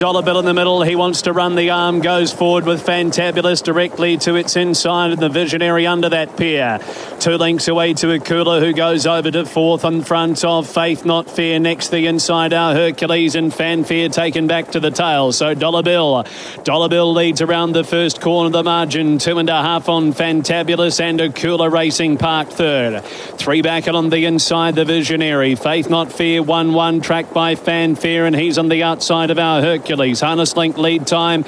Dollar Bill in the middle. He wants to run the arm. Goes forward with Fantabulous directly to its inside, and the Visionary under that pair. 2 lengths away to Akula, who goes over to fourth in front of Faith Not Fair. Next the inside, Our Hercules, and Fanfare taken back to the tail. So Dollar Bill leads around the first corner of the margin. 2.5 on Fantabulous, and Akula Racing Park third. 3 back on the inside, the Visionary. Faith Not Fair 1-1 tracked by Fanfare, and he's on the outside of Our Hercules. Harness Link lead time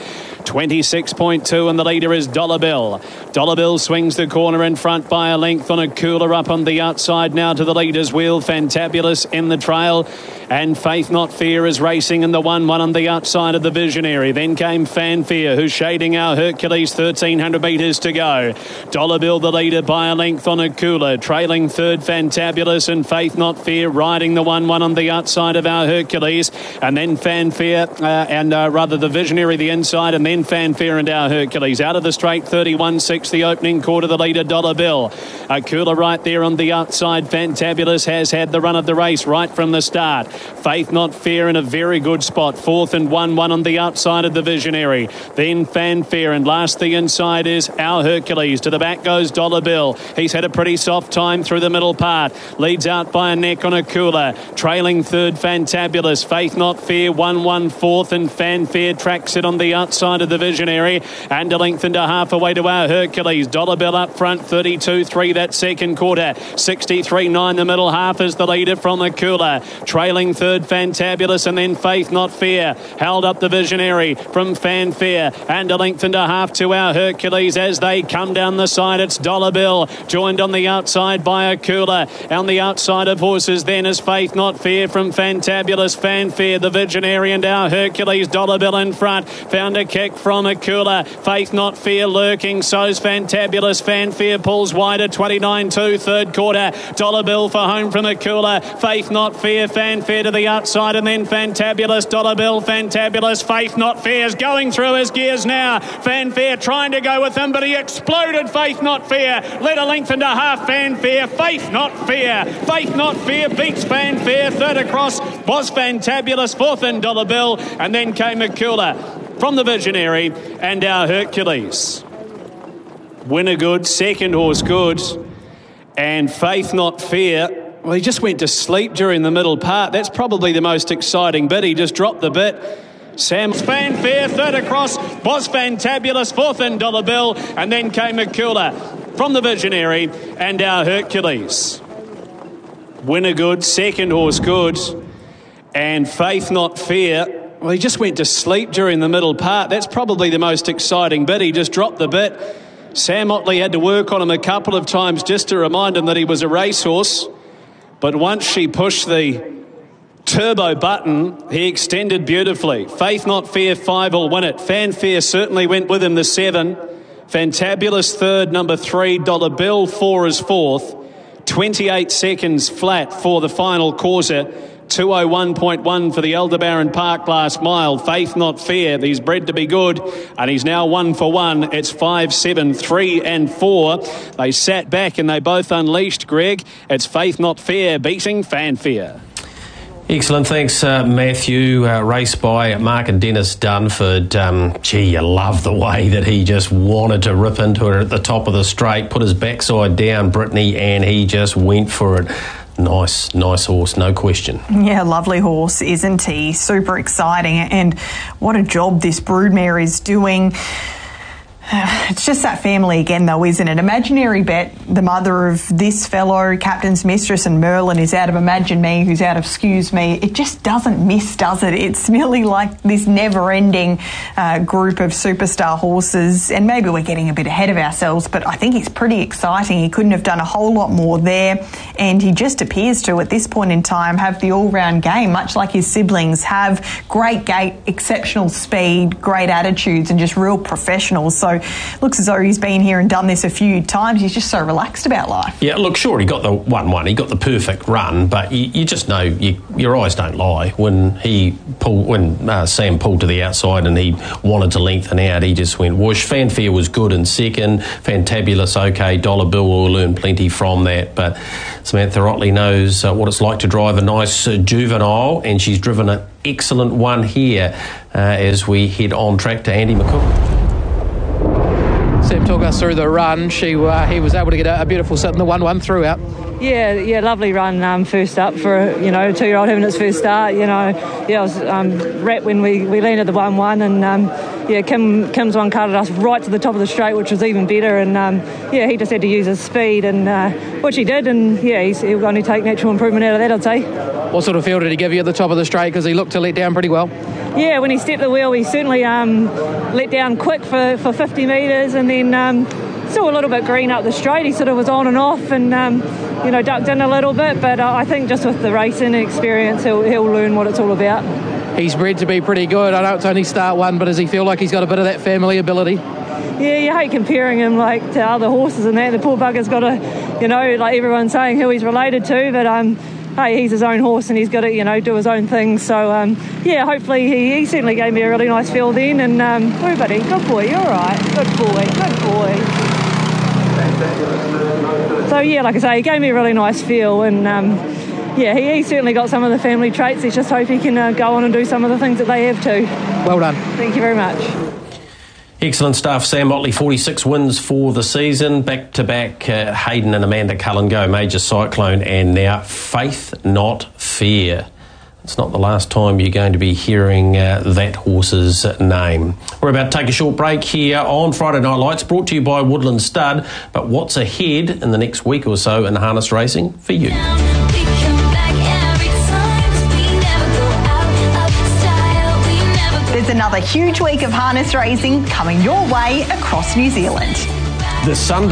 26.2, and the leader is Dollar Bill. Dollar Bill swings the corner in front by a length on Akula. Up on the outside now to the leader's wheel. Fantabulous in the trail, and Faith Not Fair is racing in the 1-1 on the outside of the Visionary. Then came Fanfare, who's shading Our Hercules. 1,300 metres to go. Dollar Bill the leader by a length on Akula. Trailing third Fantabulous, and Faith Not Fair riding the 1-1 on the outside of Our Hercules. And then Fanfare, the Visionary the inside, and then Fanfare and Our Hercules. Out of the straight, 31.6 the opening quarter, the leader Dollar Bill. Akula right there on the outside. Fantabulous has had the run of the race right from the start. Faith Not Fair in a very good spot. 4th and 1-1 on the outside of the Visionary. Then Fanfare, and last the inside is Our Hercules. To the back goes Dollar Bill. He's had a pretty soft time through the middle part. Leads out by a neck on Akula. Trailing third Fantabulous. Faith Not Fair 1-1 4th, and Fanfare tracks it on the outside of the Visionary, and a length and a half away to Our Hercules. Dollar Bill up front, 32.3 that second quarter. 63.9 the middle half is the leader from Akula. Trailing third Fantabulous, and then Faith Not Fair. Held up the Visionary from Fanfare, and a length and a half to Our Hercules as they come down the side. It's Dollar Bill joined on the outside by Akula. On the outside of horses then is Faith Not Fair from Fantabulous, Fanfare, the Visionary, and Our Hercules. Dollar Bill in front. Found a kick from Akula. Faith Not Fair lurking. So's Fantabulous. Fanfare pulls wider. 29.2 third quarter. Dollar Bill for home from Akula. Faith Not Fair. Fanfare to the outside, and then Fantabulous. Dollar Bill. Fantabulous. Faith Not Fair is going through his gears now. Fanfare trying to go with him, but he exploded. Faith Not Fair. Led a length and a half. Fanfare. Faith Not Fair. Faith Not Fair beats Fanfare. Third across was Fantabulous. 4th and Dollar Bill, and then came Akula from the Visionary and Our Hercules. Winner good, second horse good, and Faith Not Fair, well, he just went to sleep during the middle part. That's probably the most exciting bit. He just dropped the bit. Sam Fanfare, third across was Fantabulous. 4th and Dollar Bill, and then came Akula from the Visionary and Our Hercules. Winner good, second horse good, and Faith Not Fair, well, he just went to sleep during the middle part. That's probably the most exciting bit. He just dropped the bit. Sam Otley had to work on him a couple of times just to remind him that he was a racehorse. But once she pushed the turbo button, he extended beautifully. Faith Not Fair 5 will win it. Fanfare certainly went with him the 7. Fantabulous third, number 3. Dollar Bill 4 is 4th. 28 seconds flat for the final quarter. 2:01.1 for the Aldebaran Park last mile. Faith Not Fair, he's bred to be good, and he's now 1 for 1. It's 5, 7, 3 and 4. They sat back and they both unleashed, Greg. It's Faith Not Fair beating Fanfare. Excellent, thanks Matthew. Race by Mark and Dennis Dunford. You love the way that he just wanted to rip into it at the top of the straight, put his backside down, Brittany, and he just went for it. Nice horse, no question. Yeah, lovely horse, isn't he? Super exciting, and what a job this broodmare is doing. It's just that family again, though, isn't it? Imaginary Bet, the mother of this fellow, Captain's Mistress, and Merlin is out of Imagine Me, who's out of Excuse Me. It just doesn't miss, does it? It's merely like this never-ending group of superstar horses, and maybe we're getting a bit ahead of ourselves, but I think it's pretty exciting. He couldn't have done a whole lot more there, and he just appears to, at this point in time, have the all-round game, much like his siblings, have great gait, exceptional speed, great attitudes, and just real professionals. So So looks as though he's been here and done this a few times. He's just so relaxed about life. Yeah, look, sure, he got the 1-1. He got the perfect run, but you just know your eyes don't lie. When Sam pulled to the outside and he wanted to lengthen out, he just went whoosh. Fanfare was good in second. Fantabulous, okay. Dollar Bill will learn plenty from that. But Samantha Otley knows what it's like to drive a nice juvenile, and she's driven an excellent one here as we head on track to Andy McCook. Sam took us through the run. He was able to get a beautiful sit in the 1-1 throughout. Yeah, lovely run first up for a 2-year-old having its first start. I was wrapped when we landed the 1-1, and Kim's one carted us right to the top of the straight, which was even better. And he just had to use his speed, and which he did. And he'll only take natural improvement out of that, I'd say. What sort of feel did he give you at the top of the straight? Because he looked to let down pretty well. Yeah, when he stepped the wheel, he certainly let down quick for 50 metres, and then still a little bit green up the straight. He sort of was on and off, and ducked in a little bit. But I think just with the racing experience, he'll learn what it's all about. He's bred to be pretty good. I know it's only start one, but does he feel like he's got a bit of that family ability? Yeah, you hate comparing him to other horses and that. The poor bugger's got like everyone's saying who he's related to, but hey, he's his own horse and he's got to, do his own thing. So, hopefully he certainly gave me a really nice feel then. And, buddy, good boy, you're all right. Good boy. So, like I say, he gave me a really nice feel. And, he certainly got some of the family traits. Let's just hope he can go on and do some of the things that they have too. Well done. Thank you very much. Excellent stuff. Sam Otley, 46 wins for the season. Back-to-back Hayden and Amanda Cullen go. Major Cyclone, and now Faith Not Fear. It's not the last time you're going to be hearing that horse's name. We're about to take a short break here on Friday Night Lights, brought to you by Woodland Stud. But what's ahead in the next week or so in harness racing for you? There's another huge week of harness racing coming your way across New Zealand. The Sunday